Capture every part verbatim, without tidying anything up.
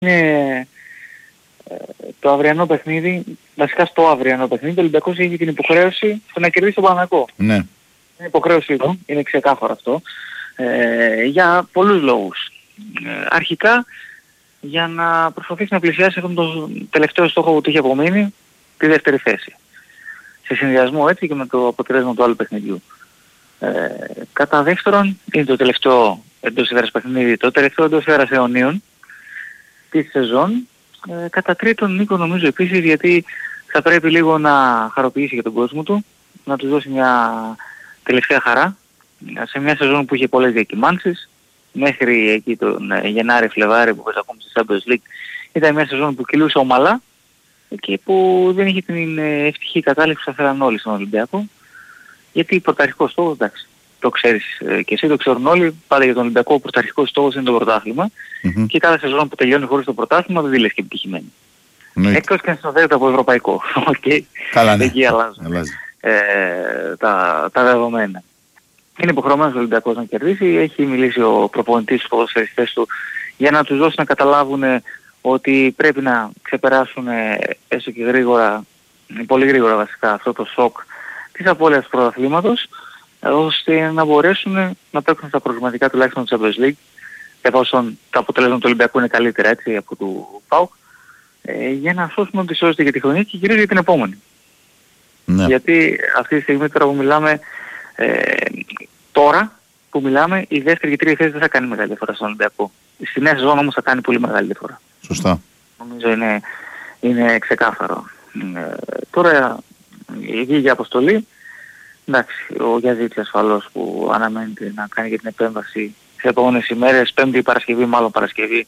είναι ε, το αυριανό παιχνίδι, βασικά στο αυριανό παιχνίδι, ο Ολυμπιακός έχει την υποχρέωση στο να κερδίσει τον Παναθηναϊκό. Ναι. Είναι υποχρέωση εδώ, είναι ξεκάθαρο αυτό, ε, για πολλούς λόγους. Ε, αρχικά, για να προσπαθήσει να πλησιάσει αυτόν τον τελευταίο στόχο που του είχε απομείνει, τη δεύτερη θέση. Σε συνδυασμό έτσι και με το αποτέλεσμα του άλλου παιχνιδιού. Ε, κατά δεύτερον, είναι το τελευταίο εντός έδρας παιχνίδι, το τελευταίο εντός έδρας αιωνίων της σεζόν. Ε, κατά τρίτον, Νίκο, νομίζω επίσης, γιατί θα πρέπει λίγο να χαροποιήσει για τον κόσμο του, να τους δώσει μια τελευταία χαρά σε μια σεζόν που είχε πολλές διακυμάνσεις. Μέχρι εκεί τον Γενάρη-Φλεβάρη που παίζει ακόμη στη Champions League, ήταν μια σεζόν που κυλούσε ομαλά και που δεν είχε την ευτυχή κατάληξη που θα θέλαν όλοι στον Ολυμπιακό. Γιατί πρωταρχικός στόχος, εντάξει, το ξέρεις και εσύ, το ξέρουν όλοι, πάντα για τον Ολυμπιακό ο πρωταρχικός στόχος είναι το πρωτάθλημα mm-hmm. και κάθε σεζόν που τελειώνει χωρίς το πρωτάθλημα δεν τη λες και επιτυχημένη. Mm-hmm. Εκτός και αν συνοδεύεται από ευρωπαϊκό. Okay. Καλά, ναι. Εκεί αλλάζουν ε, τα, τα δεδομένα. Είναι υποχρεωμένος ο Ολυμπιακός να κερδίσει, έχει μιλήσει ο προπονητής στους ποδοσφαιριστές του για να τους δώσει να καταλάβουν ότι πρέπει να ξεπεράσουν έστω και γρήγορα, πολύ γρήγορα βασικά, αυτό το σοκ της απώλειας του πρωταθλήματος, ώστε να μπορέσουν να παίξουν στα προγραμματικά τουλάχιστον της Champions League, εφόσον τα αποτελέσματα του Ολυμπιακού είναι καλύτερα έτσι από του ΠΑΟΚ, ε, για να σώσουν ό,τι σώζεται για τη χρονιά και κυρίως για την επόμενη. Ναι. Γιατί αυτή τη στιγμή τώρα που μιλάμε, ε, τώρα που μιλάμε, η δεύτερη και τρίτη θέση δεν θα κάνει μεγάλη διαφορά στον Ολυμπιακό. Στη νέα σεζόν όμως θα κάνει πολύ μεγάλη διαφορά. Σωστά. Νομίζω είναι, είναι ξεκάθαρο. Ε, τώρα η για αποστολή, εντάξει, ο Γιαζίτης ασφαλώς που αναμένεται να κάνει για την επέμβαση σε επόμενες ημέρες, Πέμπτη Παρασκευή, μάλλον Παρασκευή,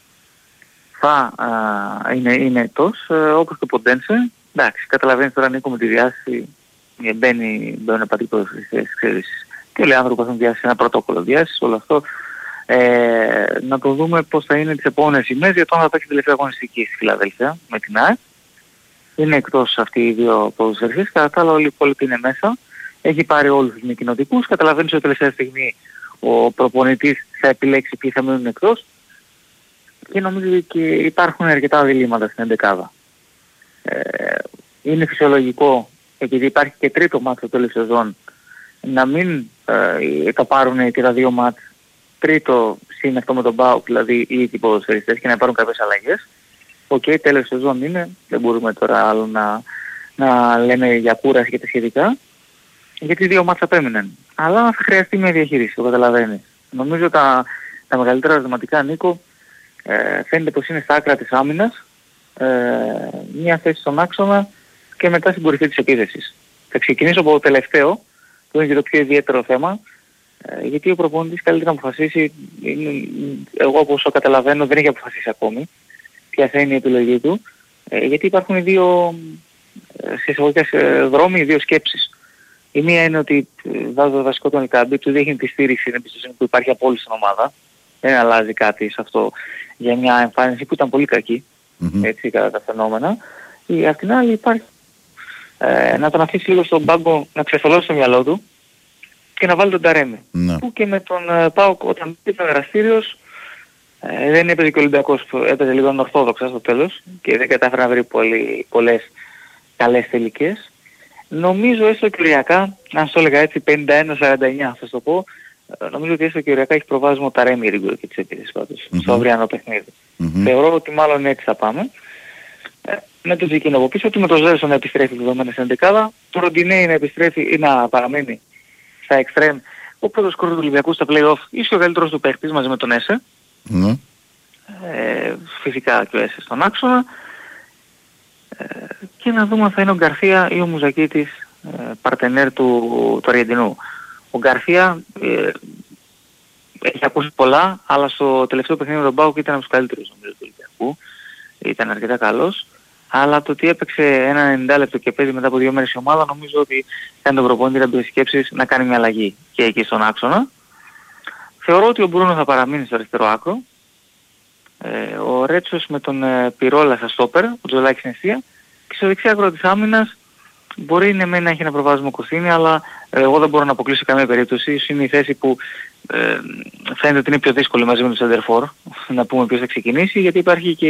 θα α, είναι, είναι εκτός, ε, όπως και ο Ποντένσε. Εντάξει, καταλαβαίνεις τώρα Νίκο με τη διάσταση, μπαίνει, μπαίνουν πατήκος στις ξέρεις, και όλοι οι άνθρωποι έχουν διάσει ένα πρωτόκολλο διάσης, όλο αυτό. Ε, να το δούμε πώς θα είναι τις επόμενες ημέρες, γιατί όταν θα παίξει τελευταία αγωνιστική στη Φιλαδέλφια με την ΑΕ. Είναι εκτός αυτοί οι δύο ποδοσφαιριστές, κατά τα άλλα όλοι οι υπόλοιποι είναι μέσα. Έχει πάρει όλους τους μη κοινοτικούς, καταλαβαίνεις ότι τελευταία στιγμή ο προπονητής θα επιλέξει ποιοι θα μείνουν εκτός και νομίζω ότι και υπάρχουν αρκετά διλήμματα στην εντεκάδα. Ε, είναι φυσιολογικό, επειδή υπάρχει και τρίτο μάτσο το τέλος σεζόν, να μην ε, τα πάρουν και τα δύο μάτς τρίτο συν αυτό με τον ΠΑΟΚ, δηλαδή οι ίδιοι ποδοσφαιριστές, και να πάρουν κάποιες αλλαγές. Οκ, okay, τέλος σεζόν είναι, δεν μπορούμε τώρα άλλο να, να λέμε για κούραση και τα σχετικά, γιατί δύο μάτς απέμειναν. Αλλά θα χρειαστεί μια διαχείριση, το καταλαβαίνεις. Νομίζω τα, τα μεγαλύτερα ερωτηματικά, Νίκο, ε, φαίνεται πως είναι στα άκρα της άμυνας, ε, μια θέση στον άξονα και μετά στην κορυφή της επίθεσης. Θα ξεκινήσω από το τελευταίο, που είναι και το πιο ιδιαίτερο θέμα, ε, γιατί ο προπονητής καλύτερα να αποφασίσει, είναι, εγώ όπως το καταλαβαίνω δεν έχει αποφασίσει ακόμη ποια θα είναι η επιλογή του, ε, γιατί υπάρχουν δύο ε, συσσαγωγικές ε, δρόμοι, δύο σκέψεις. Η μία είναι ότι βάζω το βασικό τον Ελκάμπη, του δείχνει τη στήριξη, την εμπιστοσύνη που υπάρχει από όλη την ομάδα. Δεν αλλάζει κάτι σε αυτό για μια εμφάνιση που ήταν πολύ κακή, mm-hmm. έτσι, κατά τα φαινόμενα. Η, απ' την άλλη υπάρχει ε, να τον αφήσει λίγο στον πάγκο να ξεθολώσει το μυαλό του και να βάλει τον Ταρέμι. Mm-hmm. Που και με τον ε, ΠΑΟΚ όταν ήταν δραστήριος, ε, δεν έπαιζε και ο Ολυμπιακός, έπαιζε λίγο ορθόδοξα στο τέλος και δεν κατάφερε να βρει πολύ, πολλές καλές τελικές. Νομίζω έστω και οριακά, αν σου έλεγα έτσι πενήντα ένα σαράντα εννιά θα το πω, νομίζω ότι έστω και οριακά έχει προβάδισμα ο Ταρέμι Ρίγκο και τις επίθεσεις πάντως, mm-hmm. στο αυριανό παιχνίδι. Mm-hmm. Θεωρώ ότι μάλλον έτσι θα πάμε. Ε, με το Τζικίνο από πίσω, ότι με το Ζέρσον να επιστρέφει δεδομένα στην εντεκάδα, το Ροντινέι να επιστρέφει ή να παραμένει στα εξτρέμ, ο πρώτος σκορ του Ολυμπιακού στα play-off, ίσως ο καλύτερος του παίχτης μαζί με τον Έσε. Mm-hmm. Ε, φυσικά και ο Έσε στον άξονα. Ε, και να δούμε αν θα είναι ο Γκαρθία ή ο Μουζακίτης, ε, παρτενέρ του, του Αργεντινού. Ο Γκαρθία ε, έχει ακούσει πολλά, αλλά στο τελευταίο παιχνίδι τον ΠΑΟΚ ήταν από τους καλύτερους νομίζω του Ολυμπιακού. Ήταν αρκετά καλός. Αλλά το ότι έπαιξε ένα ενενήντα λεπτό και παίζει μετά από δύο μέρες η ομάδα, νομίζω ότι κάνει τον προπονητή να μπει σκέψεις να κάνει μια αλλαγή και εκεί στον άξονα. Θεωρώ ότι ο Μπρούνο θα παραμείνει στο αριστερό άκρο. Ε, ο Ρέτσος με τον ε, Πυρόλα στα στόπερ, ο Τζολάκης στην αιστεία, και στο δεξί άκρο της άμυνας μπορεί ναι, μεν να έχει ένα προβάδισμα Κωστίνη, αλλά ε, εγώ δεν μπορώ να αποκλείσω καμία περίπτωση. Ίσως είναι η θέση που ε, φαίνεται ότι είναι πιο δύσκολη μαζί με τον Σεντερφόρ, να πούμε ποιος θα ξεκινήσει, γιατί υπάρχει και